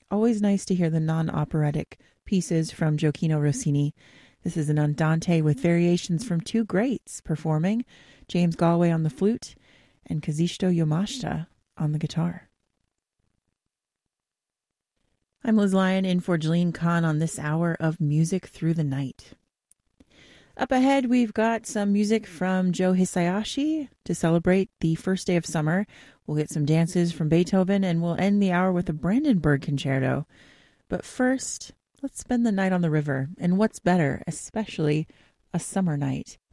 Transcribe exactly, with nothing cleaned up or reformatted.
always nice to hear the non-operatic pieces from Gioacchino Rossini. This is an Andante with variations from two greats performing, James Galway on the flute and Kazuhito Yamashita on the guitar. I'm Liz Lyon in for Jeline Kahn on this hour of Music Through the Night. Up ahead, we've got some music from Joe Hisaishi to celebrate the first day of summer. We'll get some dances from Beethoven, and we'll end the hour with a Brandenburg concerto. But first, let's spend the night on the river. And what's better, especially a summer night,